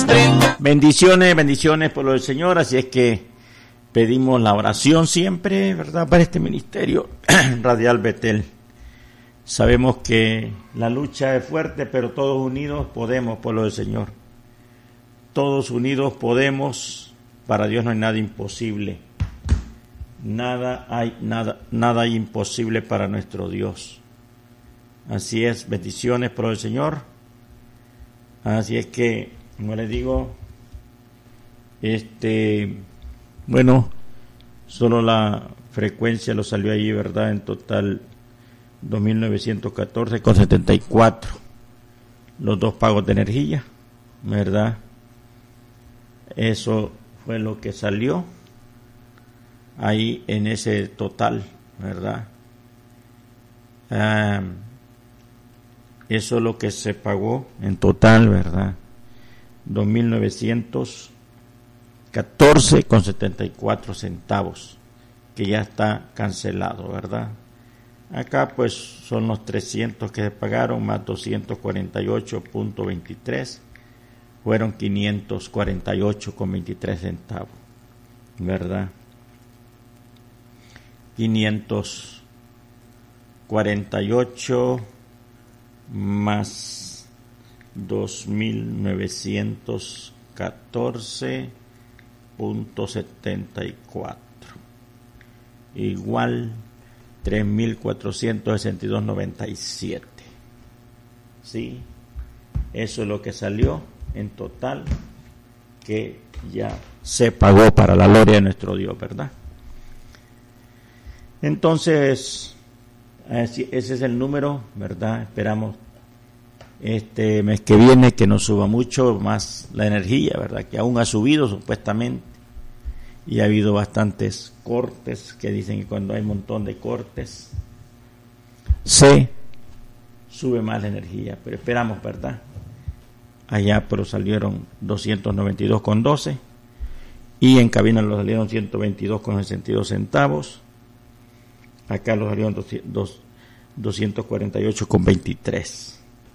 Bendiciones por lo del Señor. Así es que pedimos la oración siempre, ¿verdad?, para este ministerio Radial Betel. Sabemos que la lucha es fuerte, pero todos unidos podemos por lo del Señor. Todos unidos podemos. Para Dios no hay nada imposible. Nada hay imposible para nuestro Dios. Así es, bendiciones por el Señor. Así es que, como les digo, bueno, solo la frecuencia lo salió allí, ¿verdad? En total 2.914,74. Los dos pagos de energía, ¿verdad? Eso fue lo que salió ahí en ese total, ¿verdad? Eso es lo que se pagó en total, ¿verdad? 2.914,74 centavos, que ya está cancelado, ¿verdad? Acá pues son los 300 que se pagaron más 248,23, fueron 548,23 centavos, ¿verdad? 548 más 2.914,74 igual 3.462,97. ¿Sí? Eso es lo que salió en total, que ya se pagó para la gloria de nuestro Dios, ¿verdad? Entonces, ese es el número, ¿verdad? Esperamos este mes que viene que nos suba mucho más la energía, ¿verdad? Que aún ha subido supuestamente, y ha habido bastantes cortes que dicen que cuando hay un montón de cortes se sube más la energía, pero esperamos, ¿verdad? Allá pero salieron 292,12 y en cabina los salieron 122,62 centavos. Acá los salieron 248,23.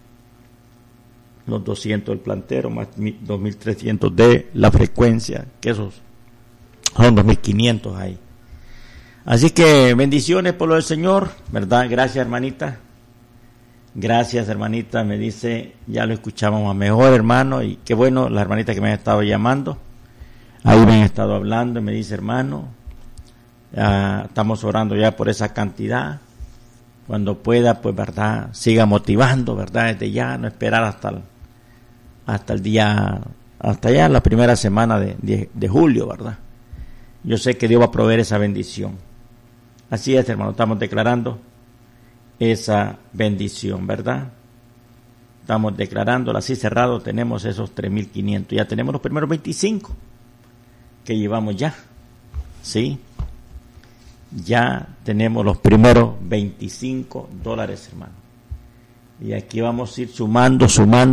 Los 200 del plantero más 2.300 de la frecuencia, que esos son 2.500 ahí. Así que bendiciones por lo del Señor, ¿verdad? Gracias, hermanita. Gracias, hermanita. Me dice, ya lo escuchábamos mejor, hermano. Y qué bueno, la hermanita que me ha estado llamando. Ahí me han estado hablando y me dice, hermano, estamos orando ya por esa cantidad. Cuando pueda, pues, ¿verdad? Siga motivando, ¿verdad? Desde ya, no esperar hasta el día, hasta ya la primera semana de julio, ¿verdad? Yo sé que Dios va a proveer esa bendición. Así es, hermano, estamos declarando esa bendición, ¿verdad? Estamos declarándola así cerrado, tenemos esos 3.500, ya tenemos los primeros 25 que llevamos ya, ¿sí? Ya tenemos los primeros $25, hermano. Y aquí vamos a ir sumando,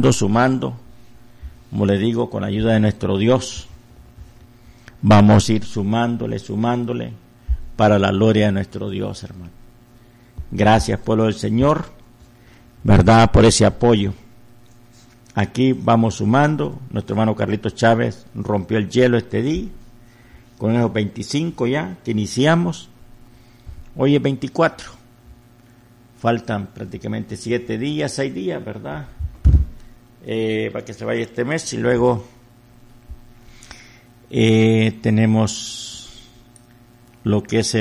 como le digo, con la ayuda de nuestro Dios. Vamos a ir sumándole, para la gloria de nuestro Dios, hermano. Gracias, pueblo del Señor, ¿verdad?, por ese apoyo. Aquí vamos sumando. Nuestro hermano Carlitos Chávez rompió el hielo este día, con esos 25 ya, que iniciamos. Hoy es 24. Faltan prácticamente 7 días, 6 días, ¿verdad? Para que se vaya este mes. Y luego tenemos lo que es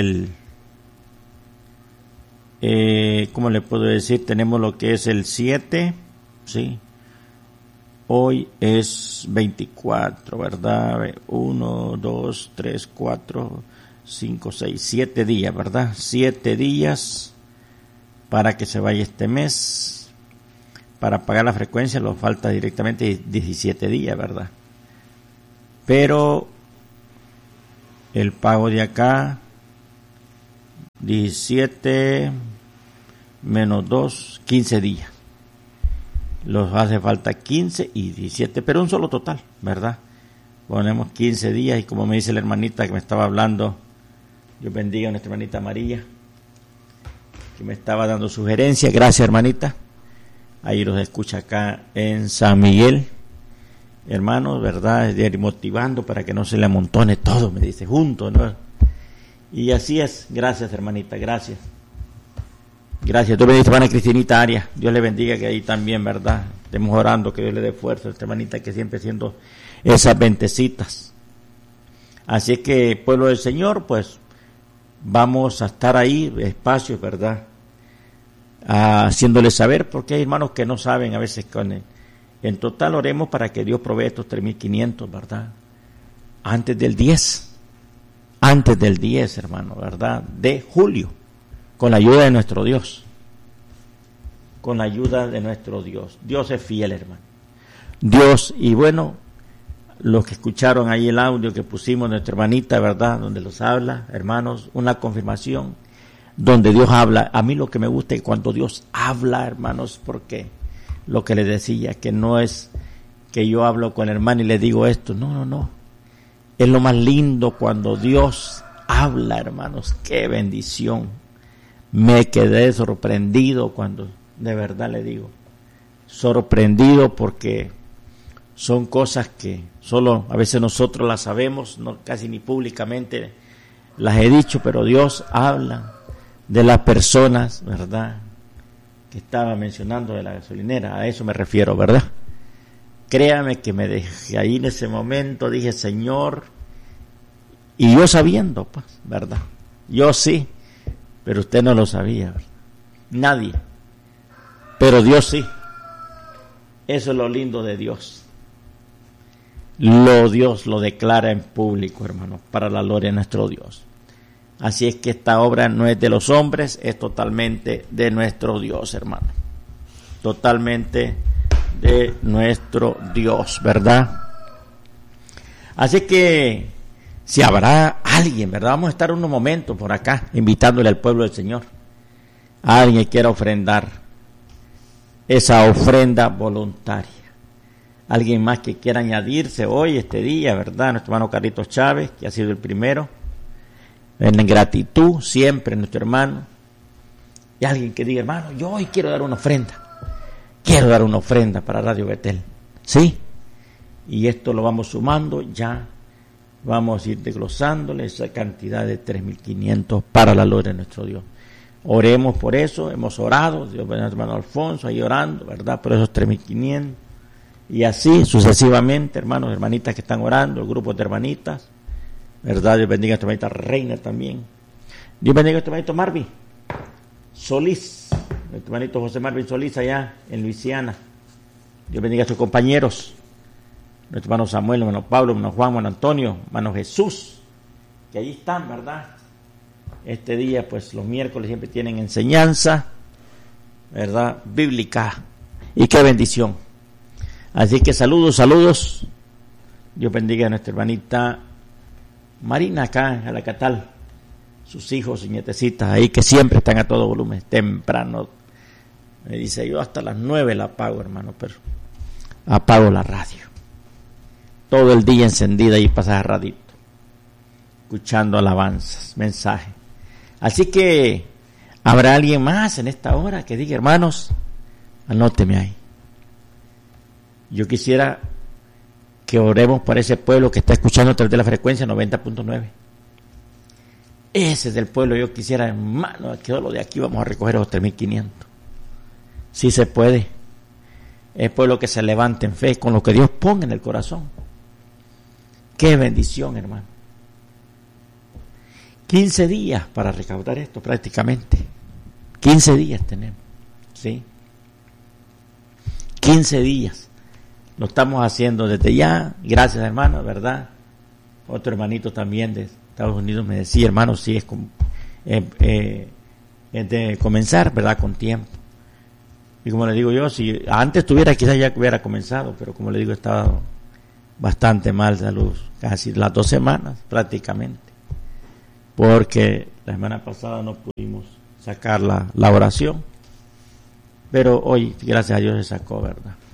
¿cómo le puedo decir? Tenemos lo que es el 7, ¿sí? Hoy es 24, ¿verdad? 1, 2, 3, 4, 5, 6, 7 días, ¿verdad? 7 días para que se vaya este mes. Para pagar la frecuencia nos falta directamente 17 días, ¿verdad? Pero el pago de acá, 17 menos 2, 15 días. Los hace falta 15 y 17, pero un solo total, ¿verdad? Ponemos 15 días y como me dice la hermanita que me estaba hablando, Dios bendiga a nuestra hermanita María, que me estaba dando sugerencias. Gracias, hermanita. Ahí los escucha acá en San Miguel, hermanos, ¿verdad? Motivando para que no se le amontone todo, me dice, juntos, ¿no? Y así es. Gracias, hermanita, gracias. Gracias. Dios bendiga a hermana Cristinita Arias. Dios le bendiga, que ahí también, ¿verdad? Estemos orando, que Dios le dé fuerza a esta hermanita que siempre haciendo esas ventecitas. Así es que, pueblo del Señor, pues, vamos a estar ahí, espacios, ¿verdad? Haciéndoles saber, porque hay hermanos que no saben a veces con él. En total oremos para que Dios provee estos 3.500, ¿verdad? Antes del 10, hermano, ¿verdad? De julio, con la ayuda de nuestro Dios. Con la ayuda de nuestro Dios. Dios es fiel, hermano. Dios, y bueno, los que escucharon ahí el audio que pusimos nuestra hermanita, ¿verdad? Donde los habla, hermanos, una confirmación, donde Dios habla. A mí lo que me gusta es cuando Dios habla, hermanos, porque lo que les decía, que no es que yo hablo con el hermano y le digo esto, no. Es lo más lindo cuando Dios habla, hermanos. Qué bendición. Me quedé sorprendido cuando, de verdad le digo, sorprendido, porque son cosas que solo a veces nosotros las sabemos, no, casi ni públicamente las he dicho, pero Dios habla de las personas, ¿verdad?, que estaba mencionando de la gasolinera. A eso me refiero, ¿verdad? Créame que me dejé ahí en ese momento, dije, Señor, y yo sabiendo, pues, ¿verdad? Yo sí, pero usted no lo sabía, ¿verdad? Nadie, pero Dios sí. Eso es lo lindo de Dios. Dios lo declara en público, hermano, para la gloria de nuestro Dios. Así es que esta obra no es de los hombres, es totalmente de nuestro Dios, hermano. Totalmente de nuestro Dios, ¿verdad? Así que, si habrá alguien, ¿verdad? Vamos a estar unos momentos por acá, invitándole al pueblo del Señor. Alguien que quiera ofrendar esa ofrenda voluntaria. Alguien más que quiera añadirse hoy, este día, ¿verdad? Nuestro hermano Carlitos Chávez, que ha sido el primero. En gratitud, siempre, nuestro hermano. Y alguien que diga, hermano, yo hoy quiero dar una ofrenda. Quiero dar una ofrenda para Radio Betel. ¿Sí? Y esto lo vamos sumando, ya vamos a ir desglosándole esa cantidad de 3.500 para la gloria de nuestro Dios. Oremos por eso, hemos orado, Dios bendiga a hermano Alfonso ahí orando, ¿verdad? Por esos 3.500. Y así sucesivamente, hermanos, hermanitas que están orando, el grupo de hermanitas, ¿verdad? Dios bendiga a nuestra hermanita Reina también. Dios bendiga a nuestro hermanito Marvin Solís, nuestro hermanito José Marvin Solís allá en Luisiana. Dios bendiga a sus compañeros, nuestro hermano Samuel, hermano Pablo, hermano Juan, hermano Antonio, hermano Jesús, que allí están, ¿verdad? Este día, pues los miércoles siempre tienen enseñanza, ¿verdad? Bíblica. Y qué bendición. Así que saludos. Dios bendiga a nuestra hermanita Marina acá en Alacatal, sus hijos y nietecitas ahí que siempre están a todo volumen, temprano. Me dice, yo hasta las 9 la apago, hermano, pero apago la radio. Todo el día encendida y pasada radito, escuchando alabanzas, mensajes. Así que habrá alguien más en esta hora que diga, hermanos, anóteme ahí. Yo quisiera que oremos por ese pueblo que está escuchando a través de la frecuencia 90.9. Ese es el pueblo. Yo quisiera, hermano, que solo de aquí vamos a recoger los 3.500. Sí se puede. Es pueblo que se levante en fe con lo que Dios ponga en el corazón. Qué bendición, hermano. 15 días para recaudar esto prácticamente. 15 días tenemos. ¿Sí? 15 días. Lo estamos haciendo desde ya. Gracias, hermano, ¿verdad? Otro hermanito también de Estados Unidos me decía, hermano, sí, es de comenzar, ¿verdad? Con tiempo. Y como le digo yo, si antes tuviera, quizás ya hubiera comenzado, pero como le digo, estaba bastante mal de salud, casi las 2 semanas prácticamente. Porque la semana pasada no pudimos sacar la oración. Pero hoy, gracias a Dios, se sacó, ¿verdad?